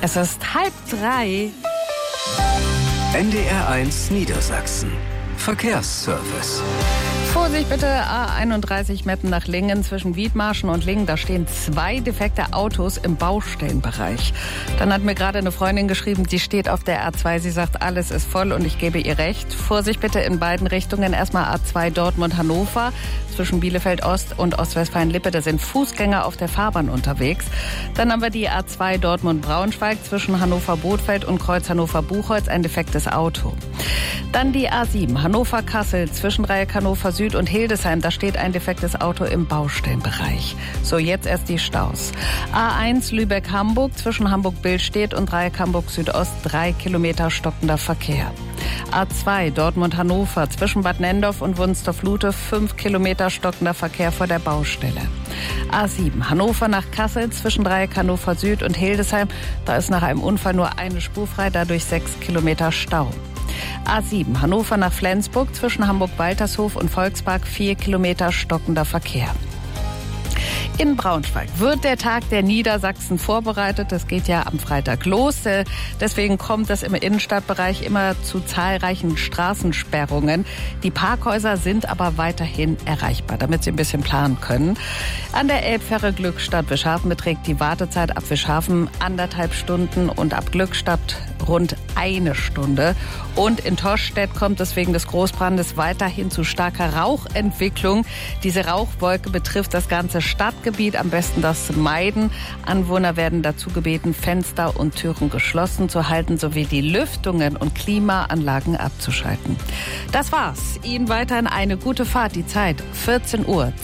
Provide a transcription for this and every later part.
Es ist 2:30. NDR1 Niedersachsen. Verkehrsservice. Vorsicht bitte, A31 Meppen nach Lingen zwischen Wiedmarschen und Lingen. Da stehen 2 defekte Autos im Baustellenbereich. Dann hat mir gerade eine Freundin geschrieben, die steht auf der A2. Sie sagt, alles ist voll und ich gebe ihr recht. Vorsicht bitte in beiden Richtungen. Erstmal A2 Dortmund-Hannover zwischen Bielefeld-Ost und Ostwestfalen-Lippe. Da sind Fußgänger auf der Fahrbahn unterwegs. Dann haben wir die A2 Dortmund-Braunschweig zwischen Hannover-Bothfeld und Kreuz Hannover-Buchholz. Ein defektes Auto. Dann die A7 Hannover-Kassel zwischen Dreieck Hannover Süd und Hildesheim. Da steht ein defektes Auto im Baustellenbereich. So, jetzt erst die Staus. A1 Lübeck-Hamburg zwischen Hamburg-Billstedt und Dreieck Hamburg Südost. 3 Kilometer stockender Verkehr. A2 Dortmund-Hannover zwischen Bad Nendorf und Wunstorf-Lute. 5 Kilometer stockender Verkehr vor der Baustelle. A7 Hannover nach Kassel zwischen Dreieck Hannover Süd und Hildesheim. Da ist nach einem Unfall nur eine Spur frei, dadurch 6 Kilometer Stau. A7 Hannover nach Flensburg zwischen Hamburg-Waltershof und Volkspark. 4 Kilometer stockender Verkehr. In Braunschweig wird der Tag der Niedersachsen vorbereitet. Das geht ja am Freitag los. Deswegen kommt es im Innenstadtbereich immer zu zahlreichen Straßensperrungen. Die Parkhäuser sind aber weiterhin erreichbar, damit Sie ein bisschen planen können. An der Elbfähre Glückstadt-Wischhafen beträgt die Wartezeit ab Wischhafen 1,5 Stunden und ab Glückstadt rund 1 Stunde. Und in Toschstedt kommt es wegen des Großbrandes weiterhin zu starker Rauchentwicklung. Diese Rauchwolke betrifft das ganze Stadtgebiet, am besten das meiden. Anwohner werden dazu gebeten, Fenster und Türen geschlossen zu halten, sowie die Lüftungen und Klimaanlagen abzuschalten. Das war's. Ihnen weiterhin eine gute Fahrt. Die Zeit 14:32 Uhr.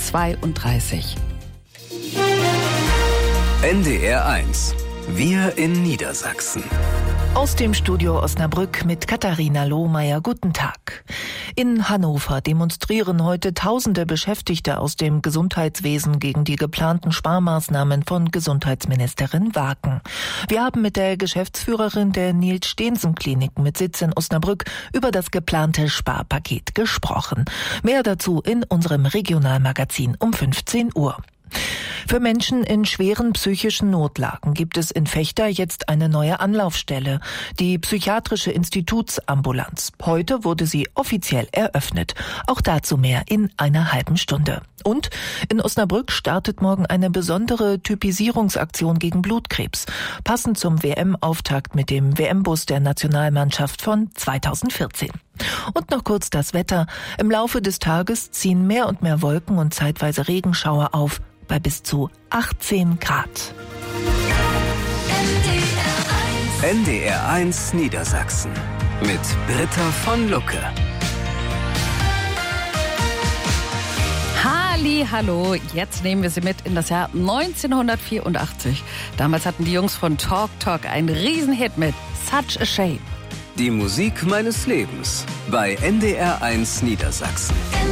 NDR1. Wir in Niedersachsen. Aus dem Studio Osnabrück mit Katharina Lohmeier. Guten Tag. In Hannover demonstrieren heute Tausende Beschäftigte aus dem Gesundheitswesen gegen die geplanten Sparmaßnahmen von Gesundheitsministerin Waken. Wir haben mit der Geschäftsführerin der Niels-Steensen-Klinik mit Sitz in Osnabrück über das geplante Sparpaket gesprochen. Mehr dazu in unserem Regionalmagazin um 15 Uhr. Für Menschen in schweren psychischen Notlagen gibt es in Vechta jetzt eine neue Anlaufstelle, die Psychiatrische Institutsambulanz. Heute wurde sie offiziell eröffnet. Auch dazu mehr in einer halben Stunde. Und in Osnabrück startet morgen eine besondere Typisierungsaktion gegen Blutkrebs, passend zum WM-Auftakt mit dem WM-Bus der Nationalmannschaft von 2014. Und noch kurz das Wetter. Im Laufe des Tages ziehen mehr und mehr Wolken und zeitweise Regenschauer auf, bei bis zu 18 Grad. NDR1 Niedersachsen mit Britta von Lucke. Hallo, jetzt nehmen wir Sie mit in das Jahr 1984. Damals hatten die Jungs von Talk Talk einen Riesenhit mit Such a Shame. Die Musik meines Lebens bei NDR1 Niedersachsen.